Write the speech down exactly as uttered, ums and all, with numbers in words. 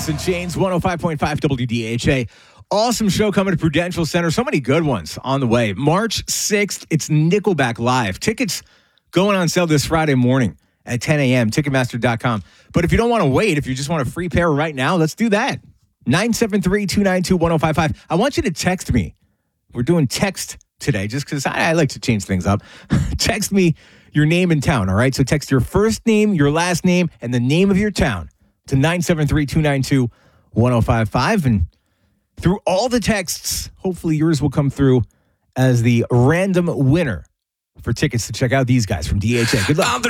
Alice in Chains, one oh five point five W D H A. Awesome show coming to Prudential Center. So many good ones on the way. March sixth, it's Nickelback Live. Tickets going on sale this Friday morning at ten a.m., Ticketmaster dot com. But if you don't want to wait, if you just want a free pair right now, let's do that. nine seven three, two nine two, one oh five five. I want you to text me. We're doing text today just because I, I like to change things up. Text me your name and town, all right? So text your first name, your last name, and the name of your town to nine seven three, two nine two, one oh five five. And through all the texts, hopefully yours will come through as the random winner for tickets to check out these guys from D H A. Good luck.